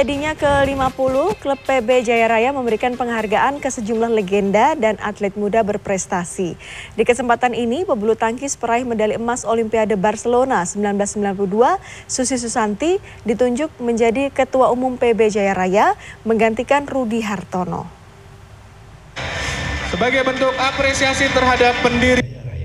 jadinya ke-50, klub PB Jaya Raya memberikan penghargaan ke sejumlah legenda dan atlet muda berprestasi. Di kesempatan ini, pebulu tangkis peraih medali emas Olimpiade Barcelona 1992, Susi Susanti, ditunjuk menjadi Ketua Umum PB Jaya Raya, menggantikan Rudi Hartono. Sebagai bentuk apresiasi terhadap pendiri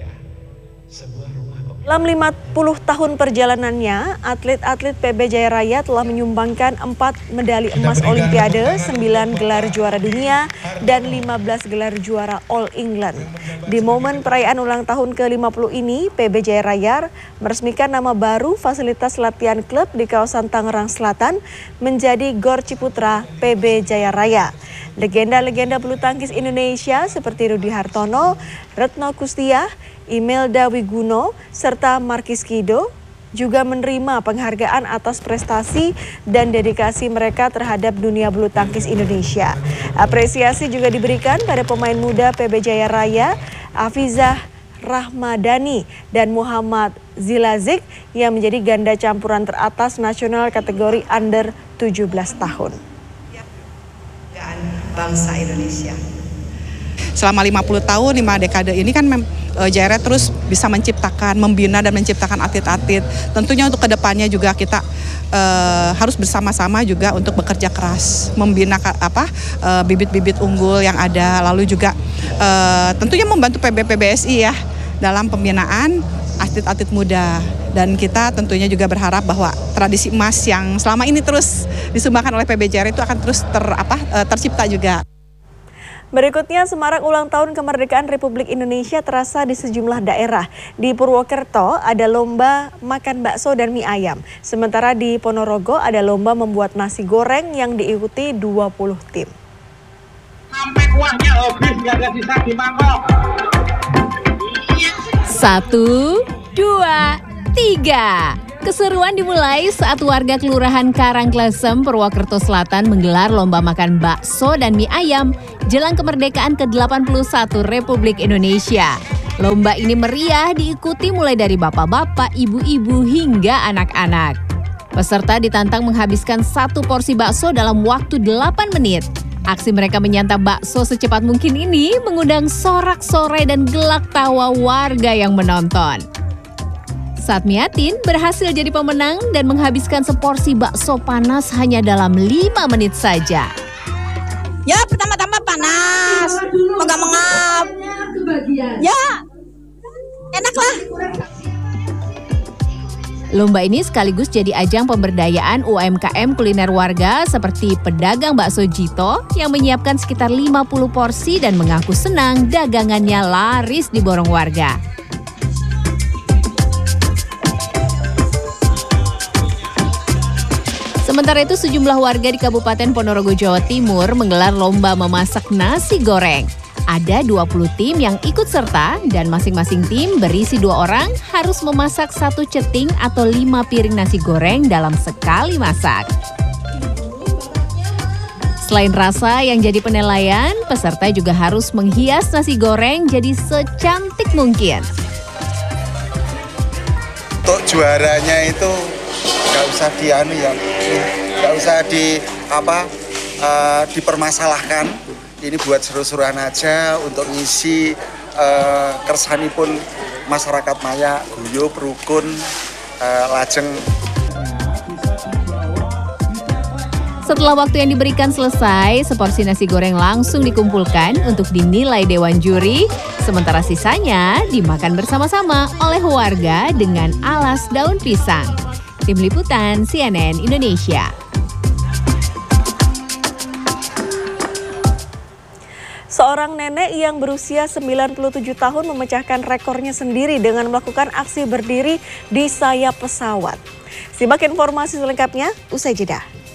dalam 50 tahun perjalanannya, atlet-atlet PB Jaya Raya telah menyumbangkan 4 medali emas Olimpiade, 9 gelar juara dunia, dan 15 gelar juara All England. Di momen perayaan ulang tahun ke-50 ini, PB Jaya Raya meresmikan nama baru fasilitas latihan klub di kawasan Tangerang Selatan menjadi Gor Ciputra PB Jaya Raya. Legenda-legenda bulu tangkis Indonesia seperti Rudi Hartono, Retno Kustia, Imelda Wiguno, serta Markis Kido juga menerima penghargaan atas prestasi dan dedikasi mereka terhadap dunia bulu tangkis Indonesia. Apresiasi juga diberikan pada pemain muda PB Jaya Raya, Afizah Rahmadani dan Muhammad Zilazik yang menjadi ganda campuran teratas nasional kategori under 17 tahun. Bangsa Indonesia. Selama 50 tahun, 5 dekade ini kan Jaya Raya terus bisa menciptakan, membina dan menciptakan atlet-atlet. Tentunya untuk kedepannya juga kita harus bersama-sama juga untuk bekerja keras, membina bibit-bibit unggul yang ada, lalu juga tentunya membantu PBSI ya dalam pembinaan atlet-atlet muda. Dan kita tentunya juga berharap bahwa tradisi emas yang selama ini terus disumbangkan oleh PB Jaya Raya itu akan terus tercipta juga. Berikutnya, semarak ulang tahun kemerdekaan Republik Indonesia terasa di sejumlah daerah. Di Purwokerto ada lomba makan bakso dan mie ayam. Sementara di Ponorogo ada lomba membuat nasi goreng yang diikuti 20 tim. Sampai kuahnya habis, nggak ada sisa di mangkok. 1, 2, 3. Keseruan dimulai saat warga Kelurahan Karangklesem, Purwokerto Selatan menggelar lomba makan bakso dan mie ayam jelang kemerdekaan ke-81 Republik Indonesia. Lomba ini meriah diikuti mulai dari bapak-bapak, ibu-ibu hingga anak-anak. Peserta ditantang menghabiskan 1 porsi bakso dalam waktu 8 menit. Aksi mereka menyantap bakso secepat mungkin ini mengundang sorak-sorai dan gelak tawa warga yang menonton. Saat Miatin berhasil jadi pemenang dan menghabiskan seporsi bakso panas hanya dalam 5 menit saja. Ya, pertama-tama panas, mengap-mengap. Ya, enak lah. Lomba ini sekaligus jadi ajang pemberdayaan UMKM kuliner warga seperti pedagang bakso Jito yang menyiapkan sekitar 50 porsi dan mengaku senang dagangannya laris diborong warga. Sementara itu sejumlah warga di Kabupaten Ponorogo, Jawa Timur menggelar lomba memasak nasi goreng. Ada 20 tim yang ikut serta dan masing-masing tim berisi 2 orang harus memasak 1 ceting atau 5 piring nasi goreng dalam sekali masak. Selain rasa yang jadi penilaian, peserta juga harus menghias nasi goreng jadi secantik mungkin. Untuk juaranya itu nggak usah nggak usah dipermasalahkan. Ini buat seru-seruan aja untuk ngisi kersanipun masyarakat maya guyub rukun lajeng. Setelah waktu yang diberikan selesai, seporsi nasi goreng langsung dikumpulkan untuk dinilai dewan juri, sementara sisanya dimakan bersama-sama oleh warga dengan alas daun pisang. Tim Liputan CNN Indonesia. Seorang nenek yang berusia 97 tahun memecahkan rekornya sendiri dengan melakukan aksi berdiri di sayap pesawat. Simak informasi selengkapnya usai jeda.